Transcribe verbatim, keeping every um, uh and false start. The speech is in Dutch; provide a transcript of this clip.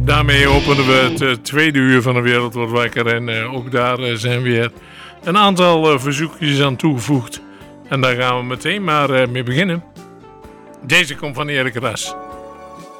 Daarmee openen we het uh, tweede uur van de Wereld Wordt Wakker. En uh, ook daar uh, zijn weer een aantal uh, verzoekjes aan toegevoegd. En daar gaan we meteen maar uh, mee beginnen. Deze komt van Erik Ras.